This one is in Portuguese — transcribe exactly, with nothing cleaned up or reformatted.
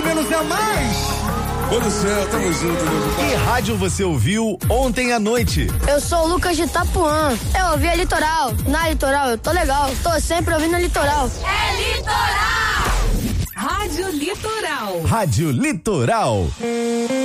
tudo menos é mais. Ô do céu, tamo junto, meu pai. Que rádio você ouviu ontem à noite? Eu sou o Lucas de Itapuã. Eu ouvi a Litoral. Na Litoral eu tô legal. Tô sempre ouvindo a Litoral. É Litoral! Rádio Litoral. Rádio Litoral.